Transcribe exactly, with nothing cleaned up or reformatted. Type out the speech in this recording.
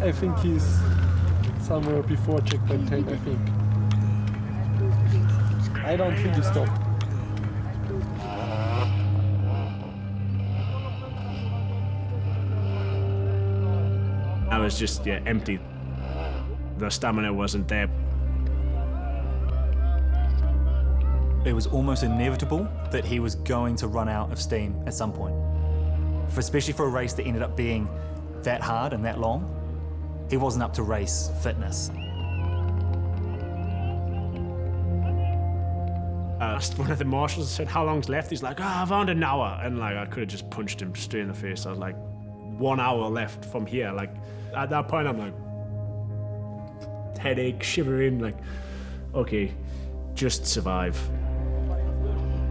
I think he's somewhere before checkpoint ten, I think. I don't think he stopped. I was just yeah, empty. The stamina wasn't there. It was almost inevitable that he was going to run out of steam at some point. For, especially for a race that ended up being that hard and that long, he wasn't up to race fitness. I asked one of the marshals, I said, how long's left? He's like, oh, around an hour. And like, I could have just punched him straight in the face. I was like, one hour left from here. Like, at that point, I'm like, headache, shivering, like, okay, just survive.